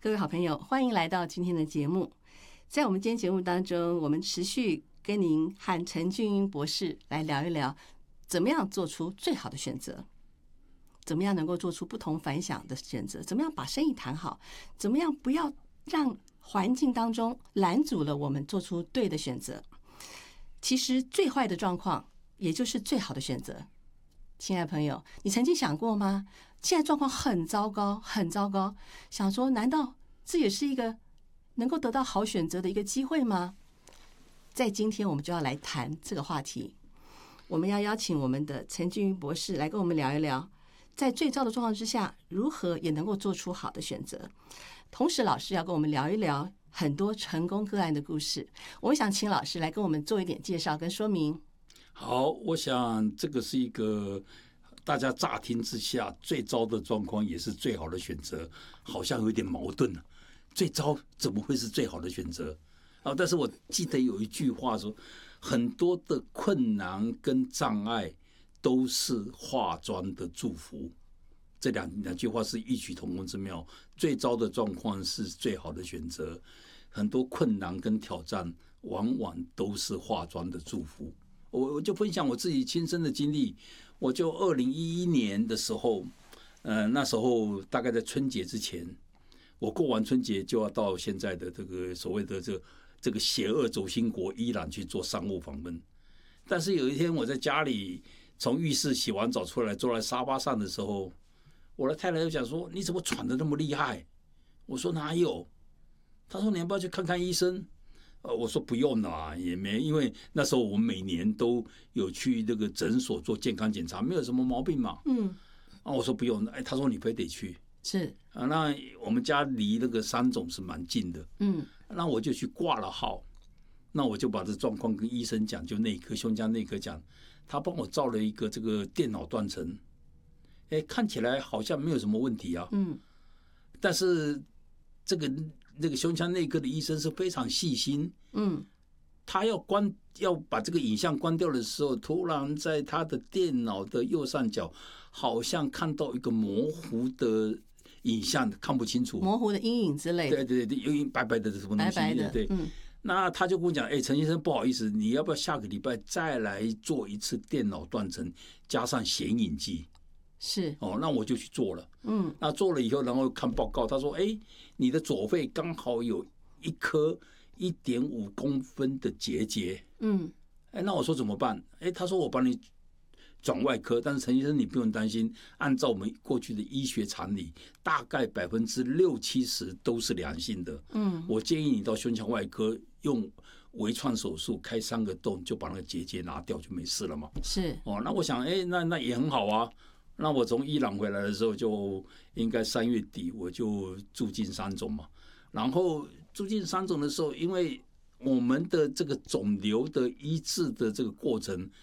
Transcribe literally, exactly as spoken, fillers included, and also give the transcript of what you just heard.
各位好朋友，欢迎来到今天的节目。在我们今天节目当中，我们持续跟您和陈俊英博士来聊一聊，怎么样做出最好的选择，怎么样能够做出不同凡响的选择，怎么样把生意谈好，怎么样不要让环境当中拦阻了我们做出对的选择。其实最坏的状况也就是最好的选择。亲爱的朋友，你曾经想过吗？现在状况很糟糕，很糟糕，想说难道这也是一个能够得到好选择的一个机会吗？在今天我们就要来谈这个话题，我们要邀请我们的陈俊英博士来跟我们聊一聊，在最糟的状况之下，如何也能够做出好的选择。同时老师要跟我们聊一聊很多成功个案的故事，我想请老师来跟我们做一点介绍跟说明。 好，我想这个是一个大家乍听之下最糟的状况，也是最好的选择，好像有点矛盾啊。最糟怎么会是最好的选择啊？但是我记得有一句话说，很多的困难跟障碍都是化妆的祝福。这两两句话是异曲同工之妙。最糟的状况是最好的选择，很多困难跟挑战往往都是化妆的祝福。我我就分享我自己亲身的经历，我就二零一一年的时候，呃，那时候大概在春节之前，我过完春节就要到现在的这个所谓的这个这个邪恶轴心国伊朗去做商务访问。但是有一天我在家里从浴室洗完澡出来，坐在沙发上的时候，我的太太就讲说：“你怎么喘得那么厉害？”我说：“哪有？”她说：“你要不要去看看医生？”呃，我说不用啦，也没，因为那时候我们每年都有去这个诊所做健康检查，没有什么毛病嘛。嗯，啊，我说不用，哎，他说你非得去， 是啊，那我们家离那个三总是蛮近的，嗯，那我就去挂了号，那我就把这状况跟医生讲，就内科胸腔内科讲，他帮我照了一个这个电脑断层，哎，看起来好像没有什么问题啊，嗯，但是这个。那个胸腔内科的医生是非常细心，嗯，他要关要把这个影像关掉的时候，突然在他的电脑的右上角，好像看到一个模糊的影像，看不清楚， 模糊的阴影之类的， 对对对，有一白白的什么东西， 白白的， 对，嗯。那他就跟我讲，哎，陈医生，不好意思，你要不要下个礼拜再来做一次电脑断层，加上显影剂？ 是哦，那我就去做了。嗯，那做了以后，然后看报告，他说：“哎，你的左肺刚好有一颗一点五公分的结节。”嗯，哎，那我说怎么办？哎，他说我帮你转外科，但是陈医生你不用担心，按照我们过去的医学常理，大概百分之六七十都是良性的。嗯，我建议你到胸腔外科用微创手术开三个洞，就把那个结节拿掉，就没事了嘛。 是哦，那我想，哎，那那也很好啊。那我从伊朗回来的时候，就应该三月底我就住进三总嘛。然后住进三总的时候，因为我们的这个肿瘤的医治的这个过程